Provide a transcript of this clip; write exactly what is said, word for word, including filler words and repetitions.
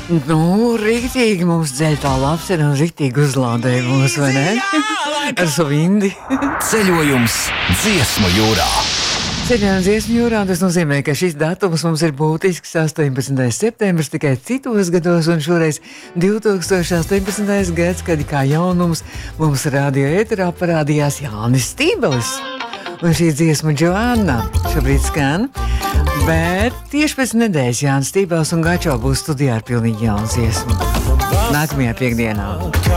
Nu, rīktīgi mums dzeļ tā lapsena un rīktīgi uzlādēja mūs, vai ne? Ar savu indi. Ceļojums dziesmu jūrā. Ceļojums dziesmu jūrā, tas nozīmē, ka šis datums mums ir būtisks astoņpadsmitais septembris tikai citos gados, un šoreiz divtūkstoš astoņpadsmitais gads, kad kā jaunums mums radio ēterā parādījās Jānis Stībelis. Un šī dziesma Joanna šobrīd skan, bet tieši pēc nedēļas Jānis Stībelis un Gačo būs studijā ar pilnīgi jaunu dziesmu. Nākamajā piekdienā.